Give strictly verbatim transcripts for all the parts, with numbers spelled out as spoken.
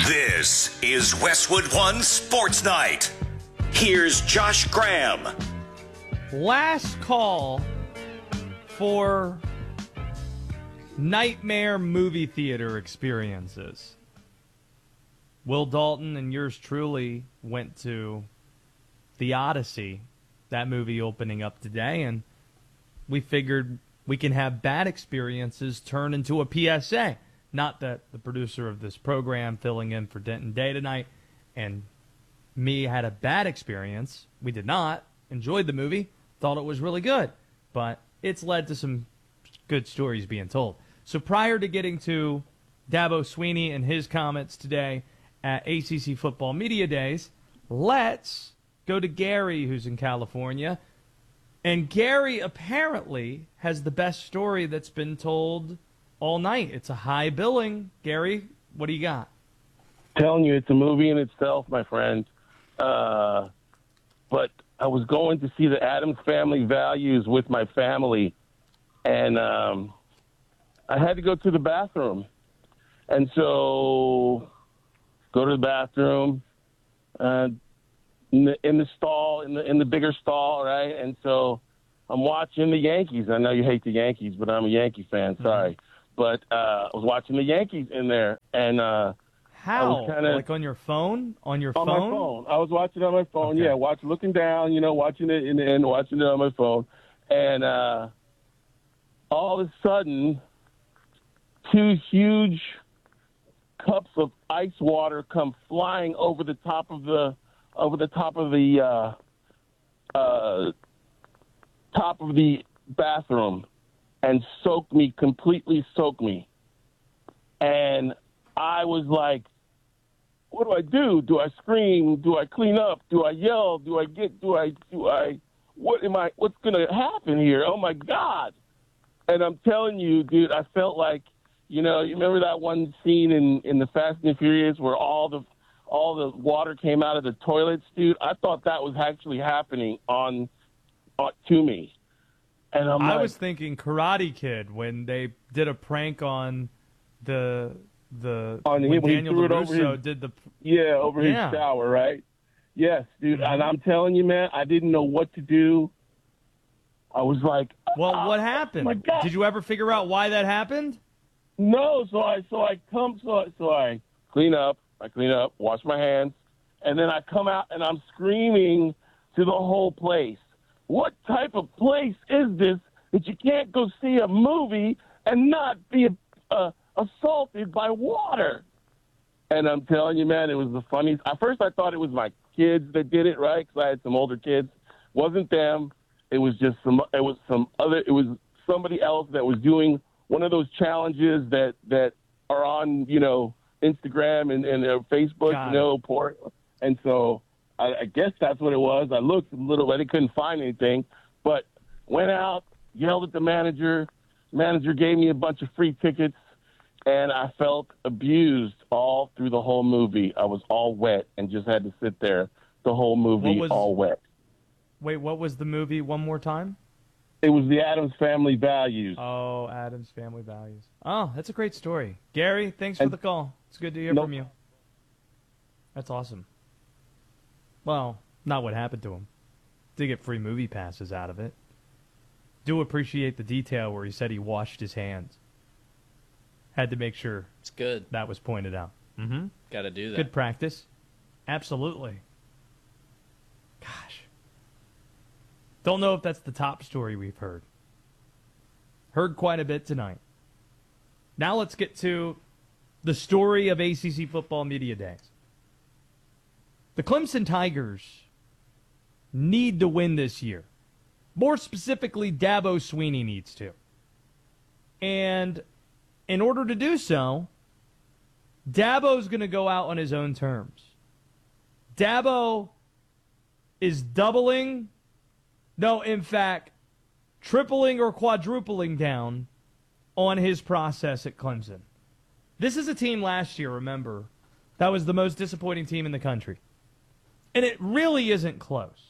This is Westwood One Sports Night. Here's Josh Graham. Last call for nightmare movie theater experiences. Will Dalton and yours truly went to The Odyssey, that movie opening up today, and we figured we can have bad experiences turn into a P S A. Not that the producer of this program filling in for Denton Day tonight and me had a bad experience. We did not. Enjoyed the movie. Thought it was really good. But it's led to some good stories being told. So prior to getting to Dabo Swinney and his comments today at A C C Football Media Days, let's go to Gary, who's in California. And Gary apparently has the best story that's been told all night. It's a high billing. Gary, what do you got? Telling you, it's a movie in itself, my friend. Uh, but I was going to see the Addams Family Values with my family, and um, I had to go to the bathroom. And so go to the bathroom, uh, in the, in the stall, in the in the bigger stall, right? And so I'm watching the Yankees. I know you hate the Yankees, but I'm a Yankee fan. Sorry. Mm-hmm. But uh, I was watching the Yankees in there, and uh, how? Kinda, like on your phone? On your on phone? On my phone. I was watching it on my phone. Okay. Yeah, watch looking down. You know, watching it in the end, watching it on my phone, and uh, all of a sudden, two huge cups of ice water come flying over the top of the over the top of the uh, uh, top of the bathroom. And soak me, completely soak me. And I was like, what do I do? Do I scream? Do I clean up? Do I yell? Do I get, do I, do I, what am I, what's going to happen here? Oh my God. And I'm telling you, dude, I felt like, you know, you remember that one scene in, in the Fast and Furious where all the, all the water came out of the toilets, dude? I thought that was actually happening on, on to me. And I'm I like, was thinking Karate Kid when they did a prank on the the on when him, when Daniel he threw it over LaRusso his, did the yeah over yeah. his shower, right? Yes, dude. And I'm telling you, man, I didn't know what to do. I was like, well, oh, what happened? Oh my God. Did you ever figure out why that happened? No. So I so I come so I, so I clean up, I clean up, wash my hands, and then I come out and I'm screaming to the whole place. What type of place is this that you can't go see a movie and not be uh, assaulted by water? And I'm telling you, man, it was the funniest. At first, I thought it was my kids that did it, right? Because I had some older kids. Wasn't them. It was just some. It was some other. It was somebody else that was doing one of those challenges that that are on, you know, Instagram and, and uh, Facebook, Got you know, port. And so I, I guess that's what it was. I looked a little bit. I couldn't find anything, but went out. Yelled at the manager. Manager gave me a bunch of free tickets, and I felt abused all through the whole movie. I was all wet and just had to sit there the whole movie was, all wet. Wait, what was the movie one more time? It was the Addams Family Values. Oh, Addams Family Values. Oh, that's a great story. Gary, thanks for and, the call. It's good to hear nope. from you. That's awesome. Well, not what happened to him. Did get free movie passes out of it. Do appreciate the detail where he said he washed his hands. Had to make sure it's good. That was pointed out. Mm-hmm. Got to do that. Good practice. Absolutely. Gosh. Don't know if that's the top story we've heard. Heard quite a bit tonight. Now let's get to the story of A C C Football Media Days. The Clemson Tigers need to win this year. More specifically, Dabo Swinney needs to. And in order to do so, Dabo's going to go out on his own terms. Dabo is doubling, no, in fact, tripling or quadrupling down on his process at Clemson. This is a team last year, remember, that was the most disappointing team in the country. And it really isn't close.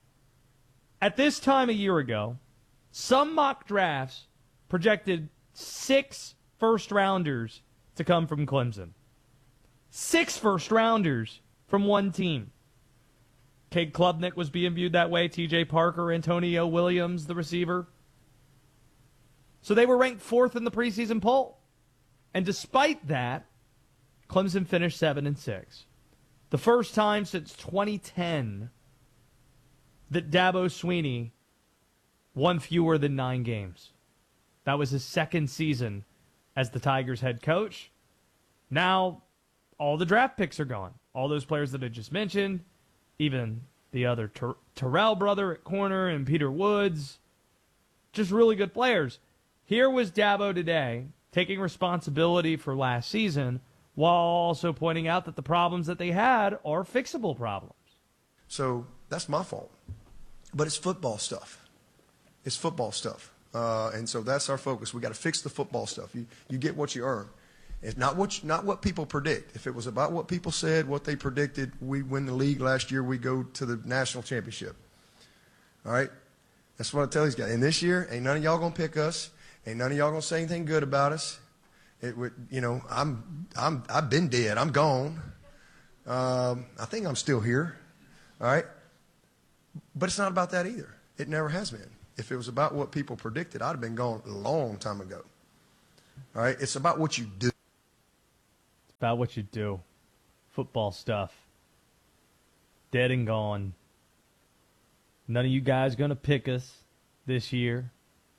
At this time a year ago, some mock drafts projected six first-rounders to come from Clemson. Six first-rounders from one team. Cade Klubnik was being viewed that way. T J Parker, Antonio Williams, the receiver. So they were ranked fourth in the preseason poll. And despite that, Clemson finished seven and six. The first time since twenty ten that Dabo Swinney won fewer than nine games. That was his second season as the Tigers head coach. Now, all the draft picks are gone. All those players that I just mentioned, even the other Ter- Terrell brother at corner and Peter Woods, just really good players. Here was Dabo today taking responsibility for last season while also pointing out that the problems that they had are fixable problems. So that's my fault. But it's football stuff. It's football stuff. Uh, and so that's our focus. We got to fix the football stuff. You, you get what you earn. It's not what you, not what people predict. If it was about what people said, what they predicted, we win the league last year, we go to the national championship. All right? That's what I tell these guys. And this year, ain't none of y'all going to pick us. Ain't none of y'all going to say anything good about us. It would, you know, I'm, I'm, I've been dead. I'm gone. Um, I think I'm still here. All right? But it's not about that either. It never has been. If it was about what people predicted, I'd have been gone a long time ago. All right? It's about what you do. It's about what you do. Football stuff. Dead and gone. None of you guys going to pick us this year.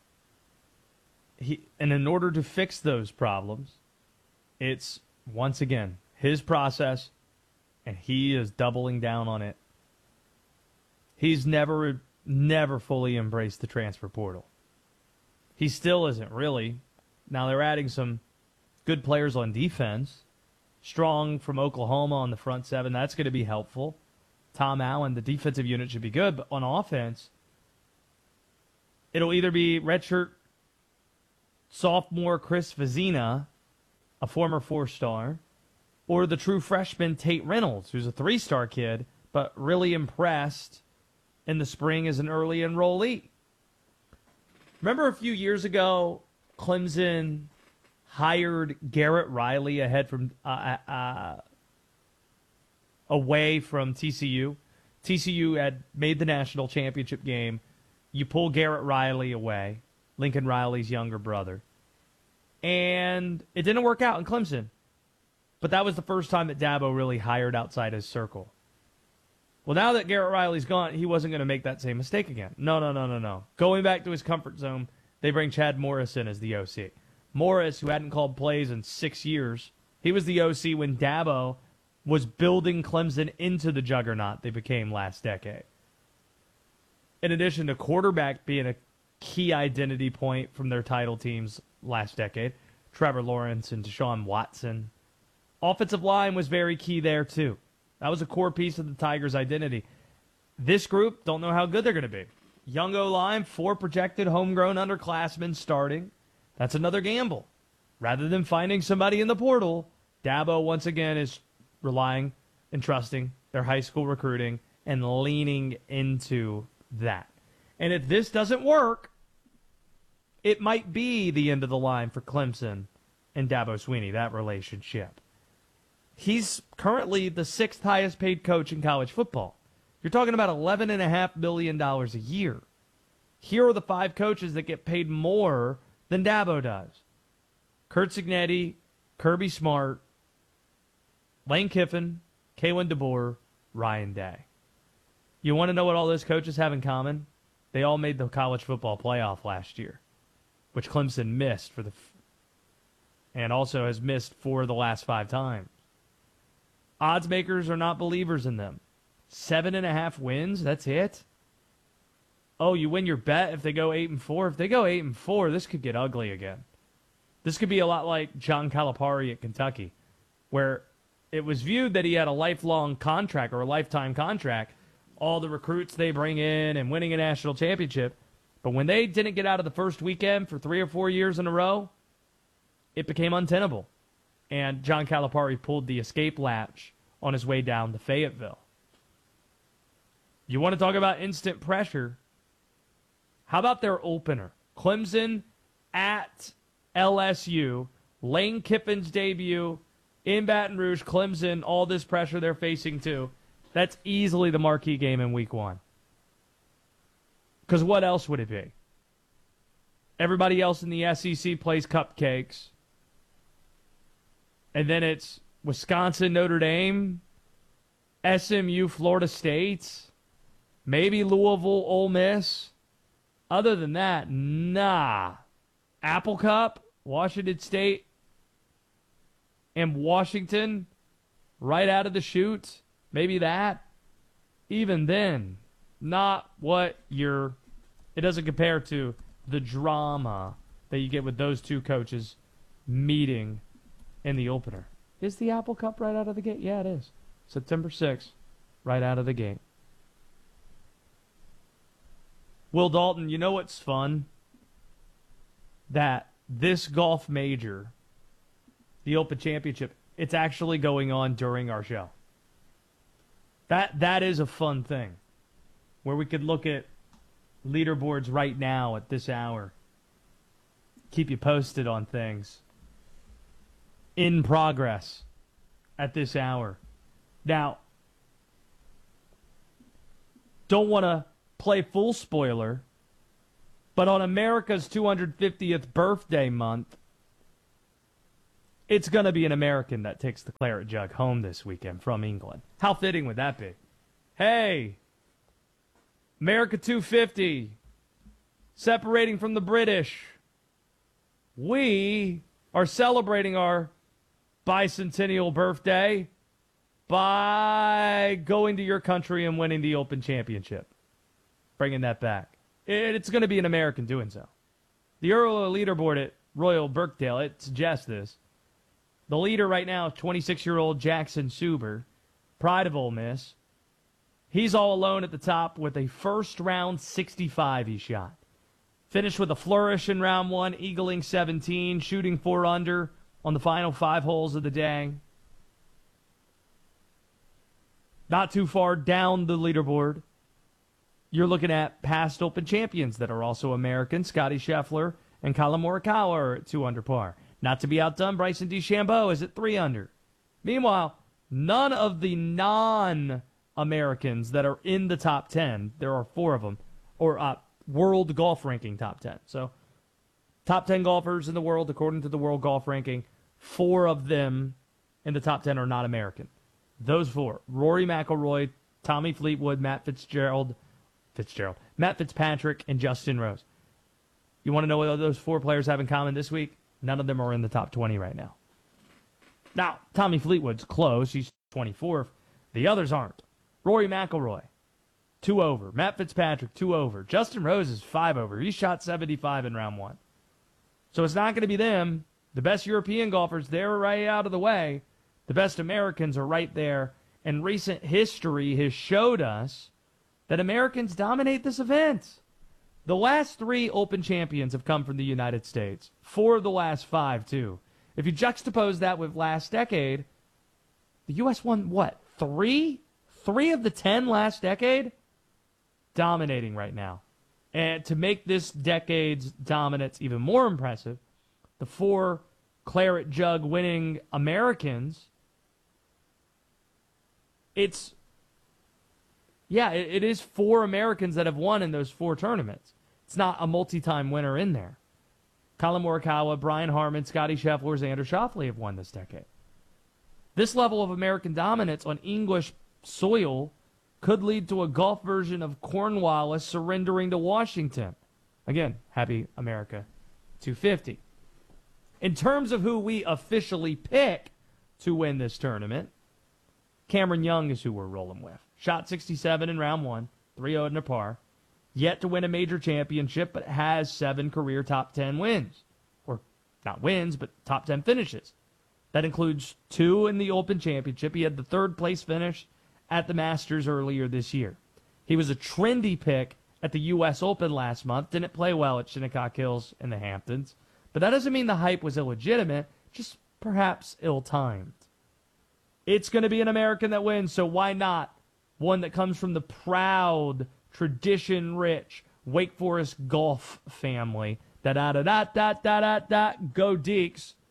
He, and in order to fix those problems, it's, once again, his process, and he is doubling down on it. He's never, never fully embraced the transfer portal. He still isn't, really. Now, they're adding some good players on defense. Strong from Oklahoma on the front seven. That's going to be helpful. Tom Allen, the defensive unit should be good. But on offense, it'll either be redshirt sophomore Chris Vizina, a former four-star, or the true freshman Tate Reynolds, who's a three-star kid, but really impressed in the spring as an early enrollee. Remember a few years ago, Clemson hired Garrett Riley ahead from uh, uh, away from T C U. T C U had made the national championship game. You pull Garrett Riley away, Lincoln Riley's younger brother, and it didn't work out in Clemson. But that was the first time that Dabo really hired outside his circle. Well, now that Garrett Riley's gone, he wasn't going to make that same mistake again. No, no, no, no, no. Going back to his comfort zone, they bring Chad Morris in as the O C. Morris, who hadn't called plays in six years, he was the O C when Dabo was building Clemson into the juggernaut they became last decade. In addition to quarterback being a key identity point from their title teams last decade, Trevor Lawrence and Deshaun Watson. Offensive line was very key there, too. That was a core piece of the Tigers' identity. This group, don't know how good they're going to be. Young O-line, four projected homegrown underclassmen starting. That's another gamble. Rather than finding somebody in the portal, Dabo, once again, is relying and trusting their high school recruiting and leaning into that. And if this doesn't work, it might be the end of the line for Clemson and Dabo Swinney, that relationship. He's currently the sixth highest paid coach in college football. You're talking about eleven point five million dollars a year. Here are the five coaches that get paid more than Dabo does. Curt Cignetti, Kirby Smart, Lane Kiffin, Kalen DeBoer, Ryan Day. You want to know what all those coaches have in common? They all made the college football playoff last year, which Clemson missed for the f- and also has missed for the last five times. Odds makers are not believers in them. Seven and a half wins, that's it. Oh, you win your bet if they go eight and four. If they go eight and four, this could get ugly again. This could be a lot like John Calipari at Kentucky, where it was viewed that he had a lifelong contract or a lifetime contract, all the recruits they bring in and winning a national championship. But when they didn't get out of the first weekend for three or four years in a row, it became untenable. And John Calipari pulled the escape latch on his way down to Fayetteville. You want to talk about instant pressure? How about their opener? Clemson at L S U. Lane Kiffin's debut in Baton Rouge, Clemson, all this pressure they're facing too. That's easily the marquee game in week one. Because what else would it be? Everybody else in the S E C plays cupcakes. And then it's Wisconsin, Notre Dame, S M U, Florida State, maybe Louisville, Ole Miss. Other than that, nah. Apple Cup, Washington State, and Washington right out of the chute. Maybe that. Even then, not what you're... It doesn't compare to the drama that you get with those two coaches meeting in the opener. Is the Apple Cup right out of the gate? Yeah, it is. September sixth, right out of the gate. Will Dalton, you know what's fun? That this golf major, the Open Championship, it's actually going on during our show. That that is a fun thing, where we could look at leaderboards right now at this hour. Keep you posted on things. In progress at this hour. Now, don't want to play full spoiler, but on America's two hundred fiftieth birthday month, it's going to be an American that takes the claret jug home this weekend from England. How fitting would that be? Hey, America two fifty, separating from the British. We are celebrating our bicentennial birthday by going to your country and winning the Open Championship. Bringing that back. It's going to be an American doing so. The Earl leaderboard at Royal Birkdale, it suggests this. The leader right now is twenty-six-year-old Jackson Suber, pride of Ole Miss. He's all alone at the top with a first-round sixty-five he shot. Finished with a flourish in round one, eagling seventeen, shooting four under on the final five holes of the day. Not too far down the leaderboard, you're looking at past Open champions that are also American. Scotty Scheffler and Collin Morikawa are at two under par. Not to be outdone, Bryson DeChambeau is at three under. Meanwhile, none of the non-Americans that are in the top ten, there are four of them, or uh, world golf ranking top ten. So, top ten golfers in the world, according to the world golf ranking, four of them in the top ten are not American. Those four, Rory McIlroy, Tommy Fleetwood, Matt Fitzgerald, Fitzgerald, Matt Fitzpatrick, and Justin Rose. You want to know what those four players have in common this week? None of them are in the top twenty right now. Now, Tommy Fleetwood's close. He's twenty-fourth. The others aren't. Rory McIlroy, two over. Matt Fitzpatrick, two over. Justin Rose is five over. He shot seventy-five in round one. So it's not going to be them. The best European golfers, they're right out of the way. The best Americans are right there. And recent history has showed us that Americans dominate this event. The last three Open champions have come from the United States. Four of the last five, too. If you juxtapose that with last decade, the U S won, what, three? Three of the ten last decade? Dominating right now. And to make this decade's dominance even more impressive, the four claret jug winning Americans, it's, yeah, it, it is four Americans that have won in those four tournaments. It's not a multi-time winner in there. Collin Morikawa, Brian Harman, Scotty Scheffler, Xander Schauffele have won this decade. This level of American dominance on English soil could lead to a golf version of Cornwallis surrendering to Washington. Again, happy America two fifty. In terms of who we officially pick to win this tournament, Cameron Young is who we're rolling with. Shot sixty-seven in round one, three under par. Yet to win a major championship, but has seven career top ten wins. Or not wins, but top ten finishes. That includes two in the Open Championship. He had the third place finish at the Masters earlier this year. He was a trendy pick at the U S Open last month. Didn't play well at Shinnecock Hills in the Hamptons. But that doesn't mean the hype was illegitimate, just perhaps ill-timed. It's going to be an American that wins, so why not one that comes from the proud, tradition-rich Wake Forest golf family? Da-da-da-da-da-da-da-da. Go Deeks.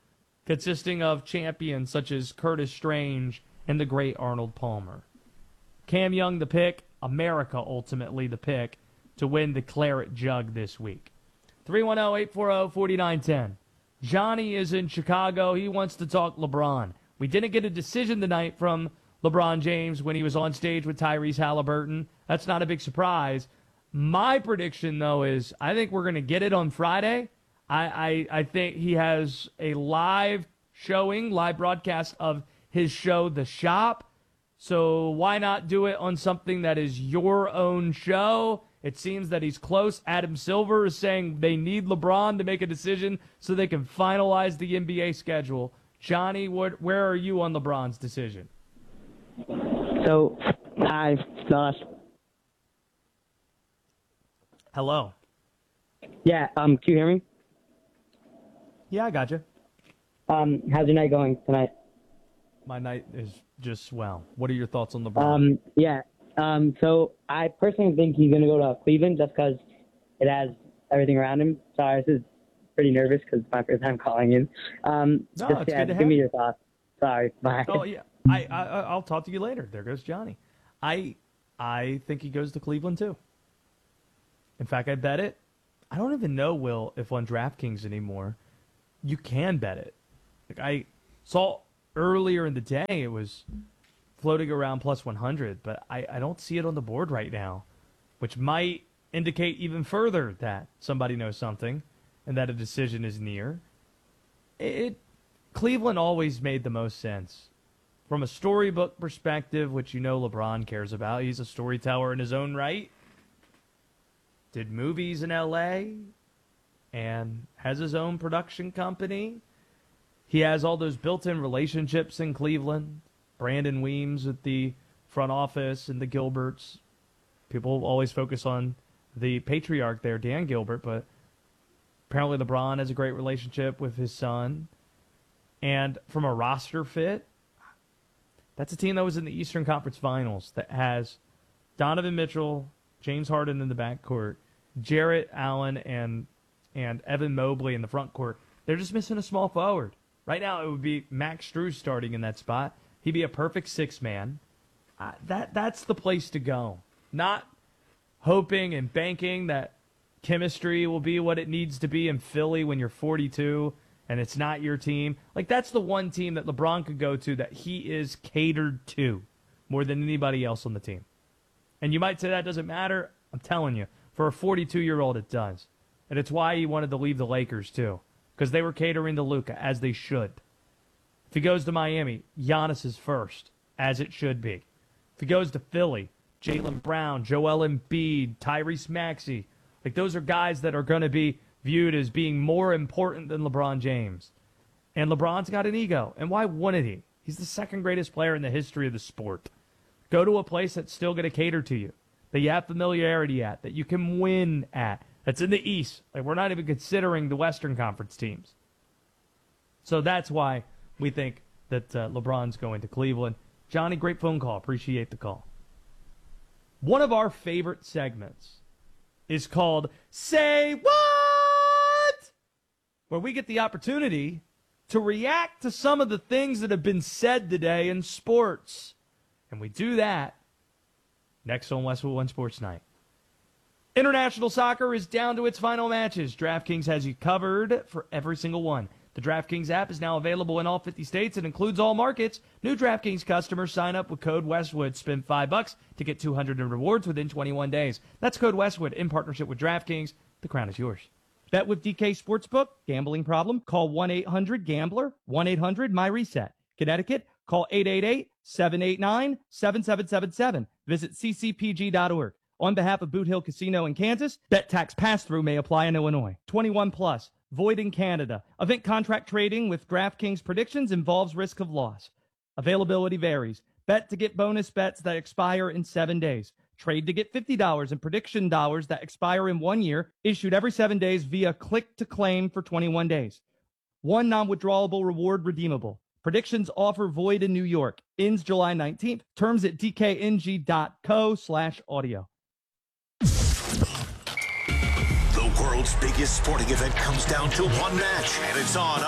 consisting of champions such as Curtis Strange and the great Arnold Palmer. Cam Young the pick, America ultimately the pick to win the Claret Jug this week. three one zero, eight four zero, four nine one zero. Johnny is in Chicago. He wants to talk LeBron. We didn't get a decision tonight from LeBron James when he was on stage with Tyrese Halliburton. That's not a big surprise. My prediction, though, is I think we're going to get it on Friday. I, I, I think he has a live showing, live broadcast of his show, The Shop. So why not do it on something that is your own show? It seems that he's close. Adam Silver is saying they need LeBron to make a decision so they can finalize the N B A schedule. Johnny, what, where are you on LeBron's decision? So, hi, Josh. Hello. Yeah, um, can you hear me? Yeah, I got you. Um, how's your night going tonight? My night is just swell. What are your thoughts on LeBron? Um, yeah. Um, so I personally think he's gonna go to Cleveland just because it has everything around him. Sorry, this is pretty nervous because it's my first time calling in. Um, No, just, it's yeah, good to give have me you. your thoughts. Sorry, bye. Oh yeah, I, I I'll talk to you later. There goes Johnny. I I think he goes to Cleveland too. In fact, I bet it. I don't even know, Will, if on DraftKings anymore, you can bet it. Like I saw earlier in the day, it was floating around plus one hundred, but I, I don't see it on the board right now, which might indicate even further that somebody knows something and that a decision is near. It Cleveland always made the most sense. From a storybook perspective, which you know LeBron cares about, he's a storyteller in his own right. Did movies in L A and has his own production company. He has all those built-in relationships in Cleveland. Brandon Weems at the front office and the Gilberts. People always focus on the patriarch there, Dan Gilbert, but apparently LeBron has a great relationship with his son. And from a roster fit, that's a team that was in the Eastern Conference Finals that has Donovan Mitchell, James Harden in the backcourt, Jarrett Allen, and and Evan Mobley in the front court. They're just missing a small forward. Right now, it would be Max Strus starting in that spot. He'd be a perfect six-man. Uh, that that's the place to go. Not hoping and banking that chemistry will be what it needs to be in Philly when you're forty-two and it's not your team. Like, that's the one team that LeBron could go to that he is catered to more than anybody else on the team. And you might say that doesn't matter. I'm telling you, for a forty-two-year-old, it does. And it's why he wanted to leave the Lakers, too, because they were catering to Luka, as they should. If he goes to Miami, Giannis is first, as it should be. If he goes to Philly, Jaylen Brown, Joel Embiid, Tyrese Maxey. Like, those are guys that are going to be viewed as being more important than LeBron James. And LeBron's got an ego. And why wouldn't he? He's the second greatest player in the history of the sport. Go to a place that's still going to cater to you, that you have familiarity at, that you can win at, that's in the East. Like, we're not even considering the Western Conference teams. So that's why we think that uh, LeBron's going to Cleveland. Johnny, great phone call. Appreciate the call. One of our favorite segments is called Say What? Where we get the opportunity to react to some of the things that have been said today in sports. And we do that next on Westwood One Sports Night. International soccer is down to its final matches. DraftKings has you covered for every single one. The DraftKings app is now available in all fifty states and includes all markets. New DraftKings customers sign up with code Westwood. Spend five bucks to get two hundred in rewards within twenty-one days. That's code Westwood in partnership with DraftKings. The crown is yours. Bet with D K Sportsbook. Gambling problem? Call one eight hundred gambler, one eight hundred my reset. Connecticut, call eight eight eight, seven eight nine, seven seven seven seven. Visit c c p g dot org. On behalf of Boot Hill Casino in Kansas, bet tax pass-through may apply in Illinois. twenty-one plus. Void in Canada. Event contract trading with DraftKings predictions involves risk of loss. Availability varies. Bet to get bonus bets that expire in seven days. Trade to get fifty dollars in prediction dollars that expire in one year, issued every seven days via click-to-claim for twenty-one days. One non-withdrawable reward redeemable. Predictions offer void in New York. Ends July nineteenth. Terms at d k n g dot co slash audio. The world's biggest sporting event comes down to one match, and it's on